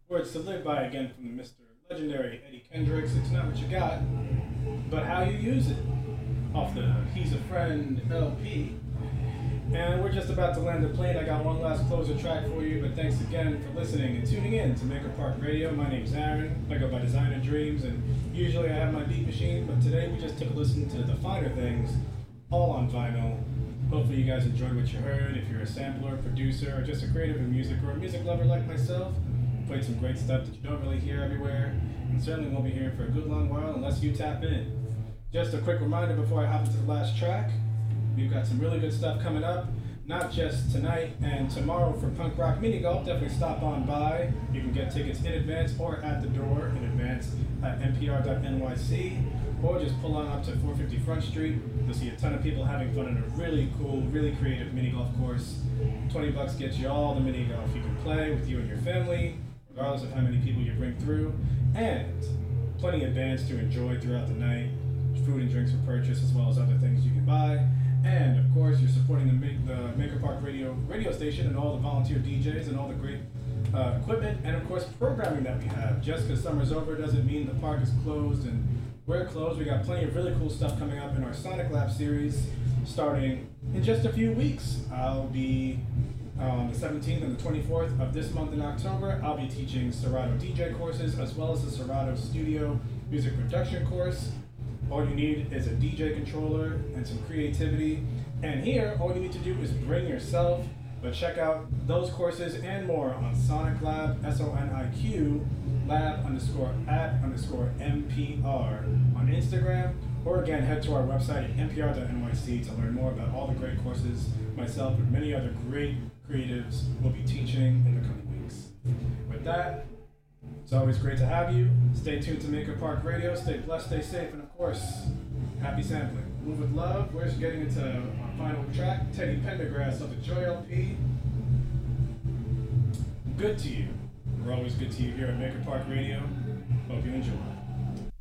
Words to live by again from the Mr. Legendary Eddie Kendricks. It's not what you got, but how you use it. Off the He's a Friend LP. And we're just about to land the plane. I got one last closer track for you, but thanks again for listening and tuning in to Maker Park Radio. My name's Aaron. I go by Designer Dreams, and usually I have my beat machine, but today we just took a listen to the finer things, all on vinyl. Hopefully you guys enjoyed what you heard. If you're a sampler, producer, or just a creative in music, or a music lover like myself, played some great stuff that you don't really hear everywhere, and certainly won't be hearing for a good long while unless you tap in. Just a quick reminder before I hop into the last track, we've got some really good stuff coming up, not just tonight and tomorrow for Punk Rock Mini Golf. Definitely stop on by. You can get tickets in advance or at the door in advance at npr.nyc, or just pull on up to 450 Front Street. You'll see a ton of people having fun in a really cool, really creative mini golf course. $20 gets you all the mini golf you can play with you and your family, regardless of how many people you bring through, and plenty of bands to enjoy throughout the night, food and drinks for purchase, as well as other things you can buy. And of course, you're supporting the Maker Park radio station and all the volunteer DJs and all the great equipment and of course programming that we have. Just because summer's over doesn't mean the park is closed and we're closed. We got plenty of really cool stuff coming up in our Sonic Lab series starting in just a few weeks. I'll be on the 17th and the 24th of this month in October. I'll be teaching Serato DJ courses as well as the Serato Studio Music Production course. All you need is a DJ controller and some creativity. And here, all you need to do is bring yourself. But check out those courses and more on Sonic Lab, SONIQ, lab_at_MPR on Instagram. Or again, head to our website at npr.nyc to learn more about all the great courses myself and many other great creatives will be teaching in the coming weeks. With that, it's always great to have you. Stay tuned to Maker Park Radio. Stay blessed, stay safe, and of course, happy sampling. Move with love. We're just getting into our final track, Teddy Pendergrass of the Joy LP. Good to you. We're always good to you here at Maker Park Radio. Hope you enjoy.